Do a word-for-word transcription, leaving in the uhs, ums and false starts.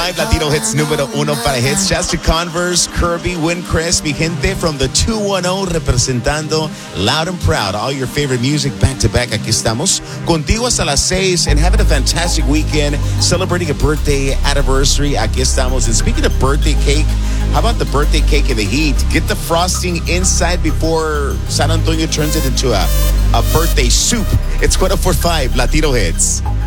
Latino hits número uno para hits. Chester Converse, Kirby, Windcrest, mi gente from the two one zero representando loud and proud. All your favorite music back to back. Aquí estamos contigo hasta las seis and having a fantastic weekend celebrating a birthday anniversary. Aquí estamos. And speaking of birthday cake, how about the birthday cake in the heat? Get the frosting inside before San Antonio turns it into a, a birthday soup. It's one oh four point five Latino Hits.